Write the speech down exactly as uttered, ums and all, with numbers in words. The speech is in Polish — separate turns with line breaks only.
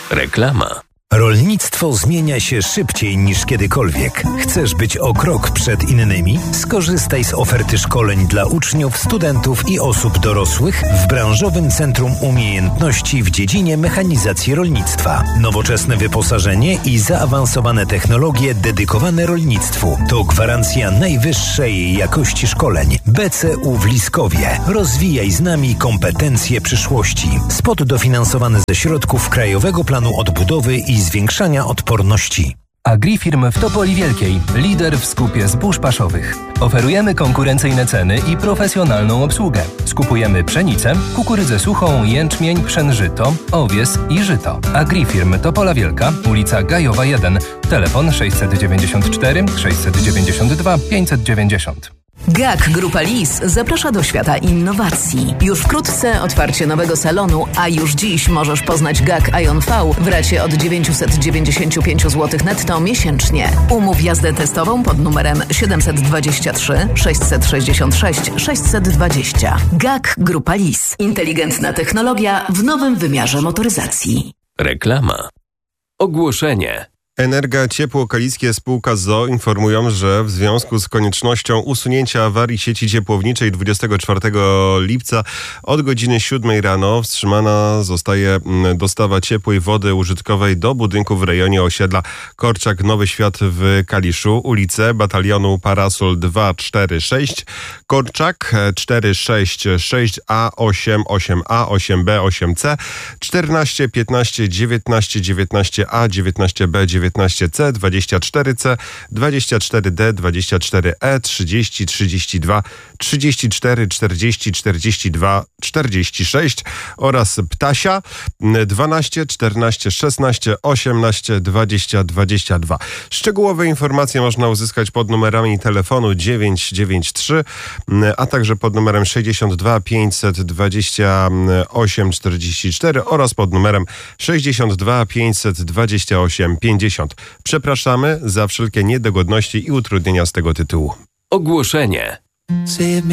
Reklama.
Rolnictwo zmienia się szybciej niż kiedykolwiek. Chcesz być o krok przed innymi? Skorzystaj z oferty szkoleń dla uczniów, studentów i osób dorosłych w branżowym Centrum Umiejętności w dziedzinie mechanizacji rolnictwa. Nowoczesne wyposażenie i zaawansowane technologie dedykowane rolnictwu to gwarancja najwyższej jakości szkoleń. B C U w Liskowie. Rozwijaj z nami kompetencje przyszłości. Spot dofinansowany ze środków Krajowego Planu Odbudowy i zwiększania odporności.
Agrifirm w Topoli Wielkiej. Lider w skupie zbóż paszowych. Oferujemy konkurencyjne ceny i profesjonalną obsługę. Skupujemy pszenicę, kukurydzę suchą, jęczmień, pszenżyto, owies i żyto. Agrifirm Topola Wielka, ulica Gajowa jeden. Telefon sześćset dziewięćdziesiąt cztery sześćset dziewięćdziesiąt dwa pięćset dziewięćdziesiąt.
G A K Grupa Lis zaprasza do świata innowacji. Już wkrótce otwarcie nowego salonu, a już dziś możesz poznać G A K Ion V w racie od dziewięćset dziewięćdziesiąt pięć złotych netto miesięcznie. Umów jazdę testową pod numerem siedemset dwadzieścia trzy sześćset sześćdziesiąt sześć sześćset dwadzieścia. G A K Grupa Lis. Inteligentna technologia w nowym wymiarze motoryzacji.
Reklama. Ogłoszenie.
Energa Ciepło Kaliskie spółka z o o informują, że w związku z koniecznością usunięcia awarii sieci ciepłowniczej dwudziestego czwartego lipca od godziny siódmej rano wstrzymana zostaje dostawa ciepłej wody użytkowej do budynków w rejonie osiedla Korczak Nowy Świat w Kaliszu, ulice Batalionu Parasol dwa cztery sześć, Korczak cztery sześć sześć A osiem osiem A osiem B osiem C, czternaście piętnaście dziewiętnaście dziewiętnaście A dziewiętnaście B dziewiętnaście C, dwadzieścia cztery C, dwadzieścia cztery D, dwadzieścia cztery E, trzydzieści trzydzieści dwa, trzydzieści cztery czterdzieści czterdzieści dwa czterdzieści sześć oraz Ptasia dwanaście czternaście szesnaście osiemnaście dwadzieścia dwadzieścia dwa. Szczegółowe informacje można uzyskać pod numerami telefonu dziewięć dziewięć trzy, a także pod numerem sześćdziesiąt dwa pięćset dwadzieścia osiem czterdzieści cztery oraz pod numerem sześćdziesiąt dwa pięćset dwadzieścia osiem pięćdziesiąt. Przepraszamy za wszelkie niedogodności i utrudnienia z tego tytułu.
Ogłoszenie.